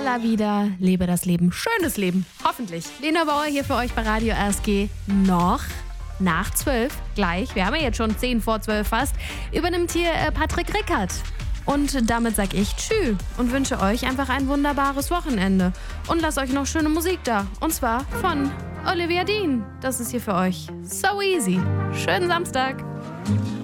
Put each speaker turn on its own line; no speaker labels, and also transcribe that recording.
la vida, lebe das Leben, schönes Leben, hoffentlich. Lena Bauer hier für euch bei Radio RSG noch nach 12, gleich, wir haben ja jetzt schon 10 vor 12 fast, übernimmt hier Patrick Rickert. Und damit sag ich tschü und wünsche euch einfach ein wunderbares Wochenende. Und lasst euch noch schöne Musik da. Und zwar von Olivia Dean. Das ist hier für euch So Easy. Schönen Samstag.